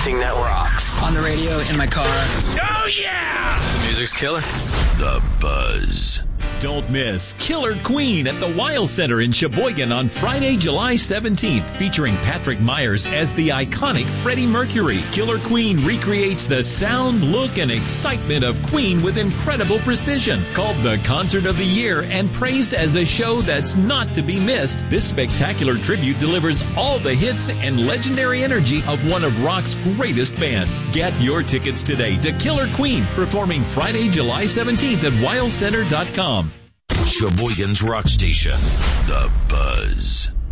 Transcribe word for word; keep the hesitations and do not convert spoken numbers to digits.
everything that rocks. On the radio, in my car. Oh, yeah! The music's killer. The Buzz. Don't miss Killer Queen at the Weil Center in Sheboygan on Friday, July seventeenth, featuring Patrick Myers as the iconic Freddie Mercury. Killer Queen recreates the sound, look, and excitement of Queen with incredible precision. Called the Concert of the Year and praised as a show that's not to be missed, this spectacular tribute delivers all the hits and legendary energy of one of rock's greatest bands. Get your tickets today to Killer Queen, performing Friday, July seventeenth at weil center dot com. Sheboygan's Rock Station, The Buzz.